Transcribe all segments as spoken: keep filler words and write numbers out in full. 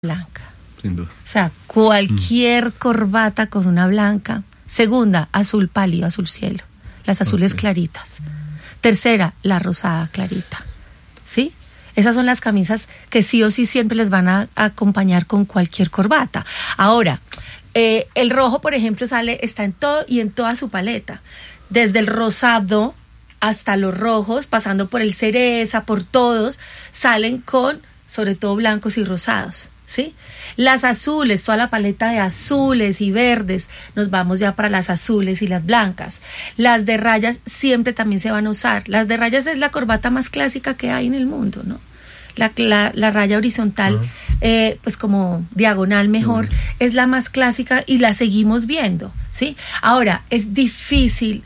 blanca. Sin duda. O sea, cualquier mm. corbata con una blanca. Segunda, azul pálido, azul cielo. Las azules okay. claritas. Tercera, la rosada clarita. ¿Sí? Esas son las camisas que sí o sí siempre les van a, a acompañar con cualquier corbata. Ahora, eh, el rojo, por ejemplo, sale, está en todo y en toda su paleta. Desde el rosado hasta los rojos, pasando por el cereza, por todos, salen con, sobre todo, blancos y rosados. ¿Sí? Las azules, toda la paleta de azules y verdes, nos vamos ya para las azules y las blancas. Las de rayas siempre también se van a usar. Las de rayas es la corbata más clásica que hay en el mundo, ¿no? La, la, la raya horizontal, uh-huh. eh, pues como diagonal mejor, uh-huh. es la más clásica y la seguimos viendo, ¿sí? Ahora, es difícil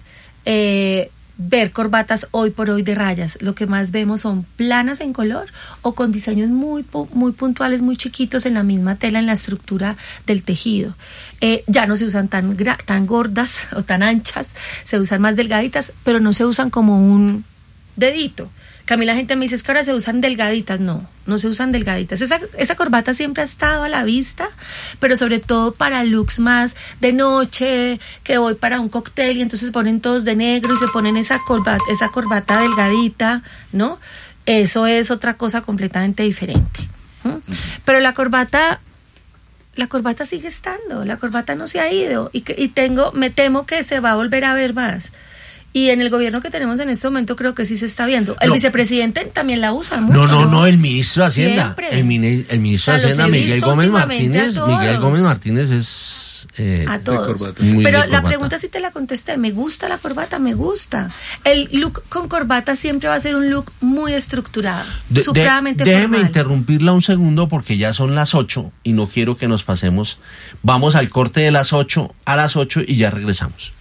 eh, ver corbatas hoy por hoy de rayas. Lo que más vemos son planas en color o con diseños muy muy puntuales, muy chiquitos en la misma tela, en la estructura del tejido. Eh, ya no se usan tan, gra- tan gordas o tan anchas, se usan más delgaditas, pero no se usan como un dedito. Que a mí la gente me dice, es que ahora se usan delgaditas. No, no se usan delgaditas. Esa, esa corbata siempre ha estado a la vista, pero sobre todo para looks más de noche, que voy para un cóctel y entonces ponen todos de negro y se ponen esa corbata, esa corbata delgadita, ¿no? Eso es otra cosa completamente diferente. ¿Mm? Pero la corbata, la corbata sigue estando, la corbata no se ha ido y, que, y tengo, me temo que se va a volver a ver más. Y en el gobierno que tenemos en este momento creo que sí se está viendo. El no. vicepresidente también la usa mucho. No, no, no, el ministro de Hacienda. El, mini, el ministro de Hacienda, Miguel Gómez Martínez. Miguel Gómez Martínez es... Eh, a todos. Pero la pregunta sí te la contesté. Me gusta la corbata, me gusta. El look con corbata siempre va a ser un look muy estructurado, de, supremamente de, formal. Déjeme interrumpirla un segundo porque ya son las ocho y no quiero que nos pasemos. Vamos al corte de las ocho a las ocho y ya regresamos.